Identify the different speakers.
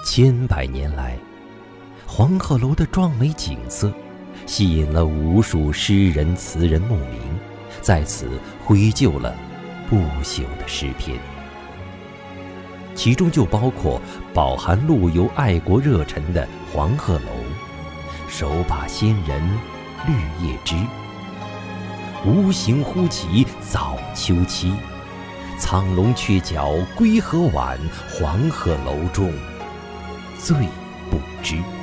Speaker 1: 千百年来，黄鹤楼的壮美景色吸引了无数诗人词人慕名，在此绘就了不朽的诗篇，其中就包括饱含陆游爱国热忱的黄鹤楼、手把仙人绿叶枝、无形忽起早秋期、苍龙鹊角归何晚，黄鹤楼中最不知。